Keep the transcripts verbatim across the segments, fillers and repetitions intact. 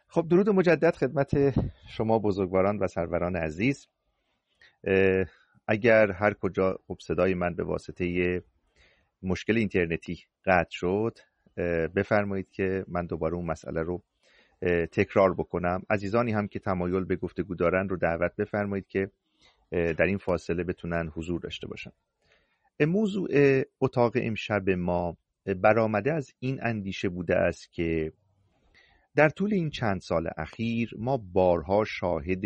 خب درود مجدد خدمت شما بزرگواران و سروران عزیز. اگر هر کجا خب صدای من به واسطه مشکل اینترنتی قطع شد بفرمایید که من دوباره اون مسئله رو تکرار بکنم. عزیزانی هم که تمایل به گفتگو دارن رو دعوت بفرمایید که در این فاصله بتونن حضور داشته باشن. موضوع اتاق امشب ما برآمده از این اندیشه بوده است که در طول این چند سال اخیر ما بارها شاهد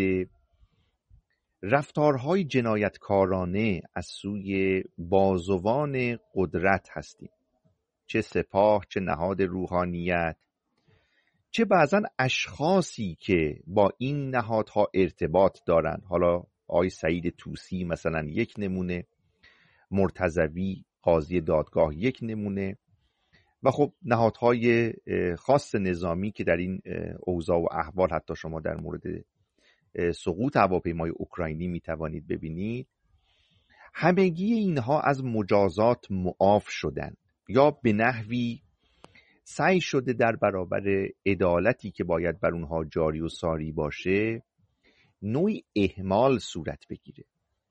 رفتارهای جنایتکارانه از سوی بازوان قدرت هستیم، چه سپاه، چه نهاد روحانیت، چه بعضا اشخاصی که با این نهادها ارتباط دارند. حالا آقای سعید طوسی مثلا یک نمونه، مرتضوی قاضی دادگاه یک نمونه، و خب نهادهای خاص نظامی که در این اوضاع و احوال حتی شما در مورد سقوط هواپیمای اوکراینی میتوانید ببینید. همگی اینها از مجازات معاف شدند یا به نحوی سعی شده در برابر عدالتی که باید بر اونها جاری و ساری باشه نوعی اهمال صورت بگیره.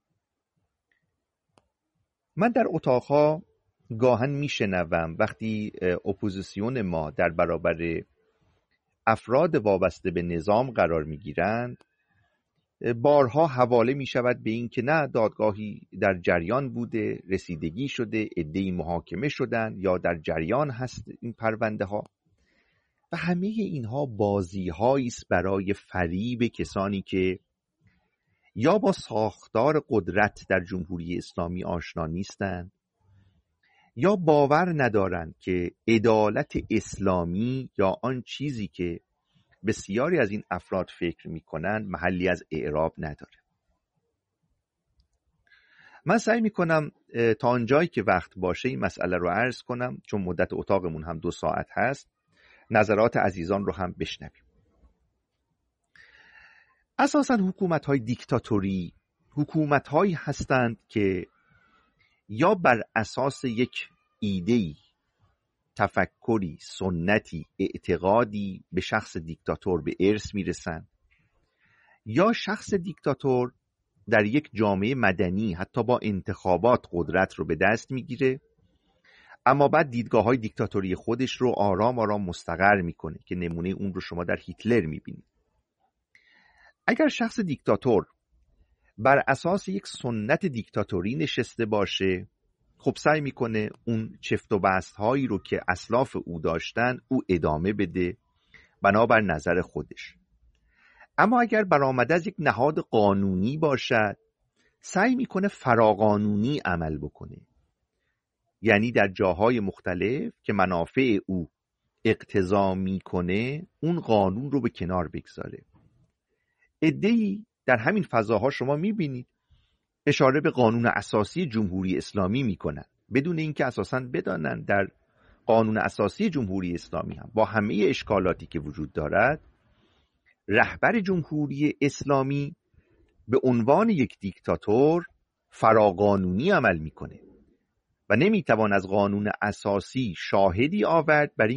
من در اتاقها گاهن میشنوم وقتی اپوزیسیون ما در برابر افراد وابسته به نظام قرار میگیرند، بارها حواله می شود به این که نه، دادگاهی در جریان بوده، رسیدگی شده، عده‌ای محاکمه شدن یا در جریان هست این پرونده ها، و همه اینها بازی هایی است برای فریب کسانی که یا با ساختار قدرت در جمهوری اسلامی آشنا نیستند یا باور ندارند که عدالت اسلامی یا آن چیزی که بسیاری از این افراد فکر میکنن محلی از اعراب نداره. من سعی میکنم تا آنجایی که وقت باشه این مسئله رو عرض کنم، چون مدت اتاقمون هم دو ساعت هست، نظرات عزیزان رو هم بشنویم. اساساً حکومت‌های دیکتاتوری حکومت‌هایی هستند که یا بر اساس یک ایده‌ای، تفکری، سنتی، اعتقادی به شخص دیکتاتور به ارث میرسن، یا شخص دیکتاتور در یک جامعه مدنی حتی با انتخابات قدرت رو به دست میگیره، اما بعد دیدگاه های دیکتاتوری خودش رو آرام آرام مستقر میکنه که نمونه اون رو شما در هیتلر میبینید. اگر شخص دیکتاتور بر اساس یک سنت دیکتاتوری نشسته باشه، خب سعی میکنه اون چفت و بست هایی رو که اسلاف او داشتن او ادامه بده بنابر نظر خودش. اما اگر برآمده از یک نهاد قانونی باشد، سعی میکنه فراقانونی عمل بکنه، یعنی در جاهای مختلف که منافع او اقتضا میکنه اون قانون رو به کنار بگذاره. عده‌ای در همین فضاها شما میبینید اشاره به قانون اساسی جمهوری اسلامی میکنن بدون اینکه اساساً بدانن در قانون اساسی جمهوری اسلامی هم با همه اشکالاتی که وجود دارد، رهبر جمهوری اسلامی به عنوان یک دیکتاتور فراقانونی عمل میکنه و نمیتوان از قانون اساسی شاهدی آورد برای